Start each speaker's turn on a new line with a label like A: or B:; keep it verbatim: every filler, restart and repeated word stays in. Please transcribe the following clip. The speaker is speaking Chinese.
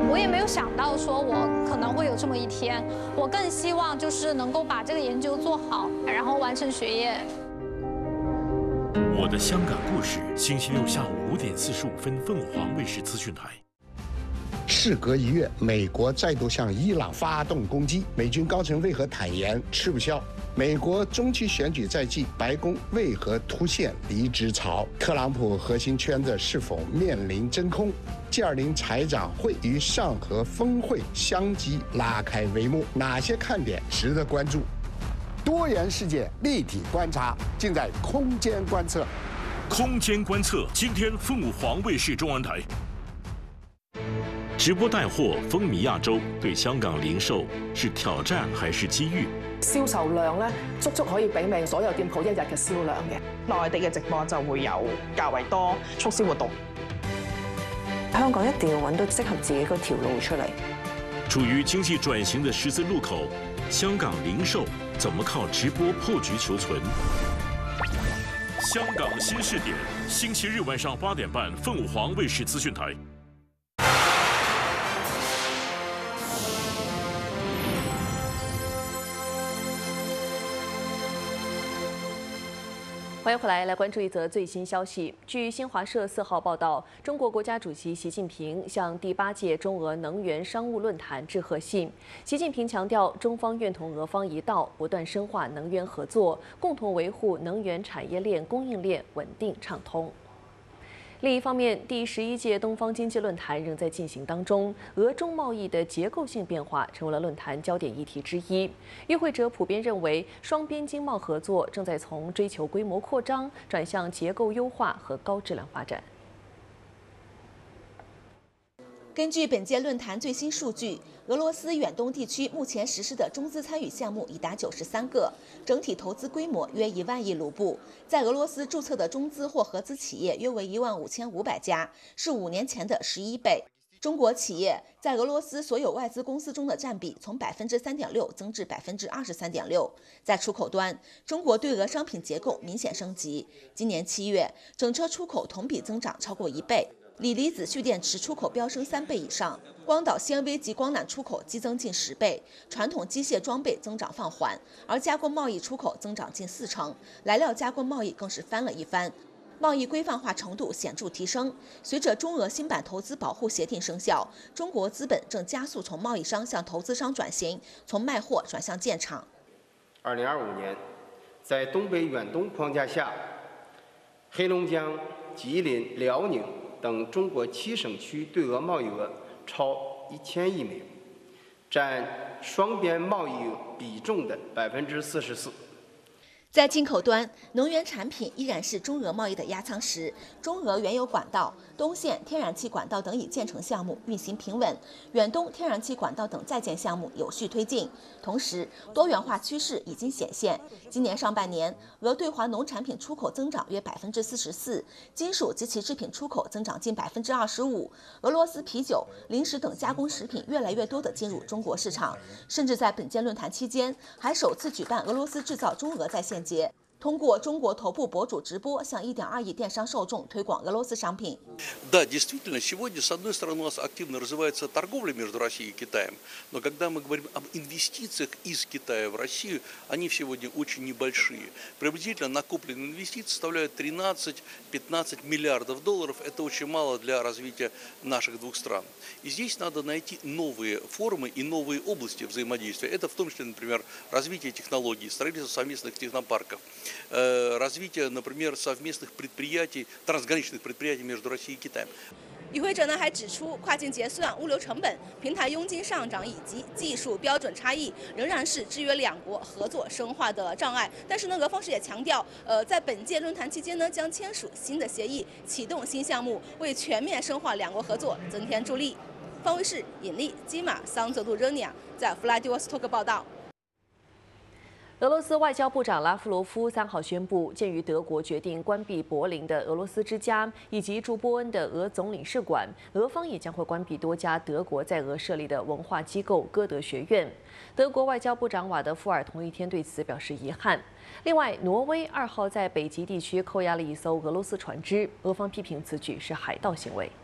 A: 我也没有想到说我可能会有这么一天，我更希望就是能够把这个研究做好，然后完成学业。
B: 我的香港故事，星期六下午五点四十五分，凤凰卫视资讯台。
C: 事隔一月，美国再度向伊朗发动攻击，美军高层为何坦言吃不消？美国中期选举在即，白宫为何突现离职潮？特朗普核心圈子是否面临真空 ？G 二零财长会与上合峰会相继拉开帷幕，哪些看点值得关注？多元世界立体观察，尽在空间观测。
B: 空间观测，今天凤凰卫视中文台。 直播帶貨風靡亞洲，對香港零售是挑戰還是機遇？
D: 銷售量咧，足足可以媲美所有店鋪一日嘅銷量嘅。
E: 內地嘅直播就會有較為多促銷活動。
F: 香港一定要揾到適合自己嗰條路出嚟。
B: 處於經濟轉型的十字路口，香港零售怎麼靠直播破局求存？香港新視點，星期日晚上八點半，鳳凰衛視資訊台。
G: 欢迎回来，来关注一则最新消息。据新华社四号报道，中国国家主席习近平向第八届中俄能源商务论坛致贺信。习近平强调，中方愿同俄方一道，不断深化能源合作，共同维护能源产业链供应链稳定畅通。 另一方面，第十一届东方经济论坛仍在进行当中，俄中贸易的结构性变化成为了论坛焦点议题之一。与会者普遍认为，双边经贸合作正在从追求规模扩张转向结构优化和高质量发展。
H: 根据本届论坛最新数据，俄罗斯远东地区目前实施的中资参与项目已达九十三个，整体投资规模约一万亿卢布。在俄罗斯注册的中资或合资企业约为一万五千五百家，是五年前的十一倍。中国企业在俄罗斯所有外资公司中的占比从百分之三点六增至百分之二十三点六。在出口端，中国对俄商品结构明显升级。今年七月，整车出口同比增长超过一倍。 锂离子蓄电池出口飙升三倍以上，光导纤维及光缆出口激增近十倍，传统机械装备增长放缓，而加工贸易出口增长近四成，来料加工贸易更是翻了一番，贸易规范化程度显著提升。随着中俄新版投资保护协定生效，中国资本正加速从贸易商向投资商转型，从卖货转向建厂。
I: 二零二五年，在东北远东框架下，黑龙江、吉林、辽宁 等中国七省区对俄贸易额超一千亿美元，占双边贸易比重的百分之四十四。
H: 在进口端，能源产品依然是中俄贸易的压舱石。中俄原油管道、东线天然气管道等已建成项目运行平稳，远东天然气管道等在建项目有序推进。同时，多元化趋势已经显现。今年上半年，俄对华农产品出口增长约百分之四十四，金属及其制品出口增长近百分之二十五。俄罗斯啤酒、零食等加工食品越来越多地进入中国市场，甚至在本届论坛期间，还首次举办俄罗斯制造中俄在线 通过中国头部博主直播，向一点二亿电商受众推广俄罗斯商品。
J: Да, действительно, сегодня, с одной стороны, у нас активно развивается торговля между Россией и Китаем, но когда мы говорим об инвестициях из Китая в Россию, они сегодня очень небольшие. Приблизительно накопленные инвестиции составляют тринадцать-пятнадцать миллиардов долларов. Это очень мало для развития наших двух стран. И здесь надо найти новые формы и новые области взаимодействия. Это в том числе, например, развитие технологий, строительство совместных технопарков, развитие, например, совместных предприятий, трансграничных предприятий между Россией и Китаем.
H: 与会者呢还指出，跨境结算、物流成本、平台佣金上涨以及技术标准差异，仍然是制约两国合作深化的障碍。但是呢，俄方是也强调，呃，在本届论坛期间呢，将签署新的协议，启动新项目，为全面深化两国合作增添助力。方卫视尹丽、基马、桑泽杜热尼亚在弗拉迪沃斯托克报道。
G: 俄罗斯外交部长拉夫罗夫三号宣布，鉴于德国决定关闭柏林的俄罗斯之家以及驻波恩的俄总领事馆，俄方也将会关闭多家德国在俄设立的文化机构歌德学院。德国外交部长瓦德夫尔同一天对此表示遗憾。另外，挪威二号在北极地区扣押了一艘俄罗斯船只，俄方批评此举是海盗行为。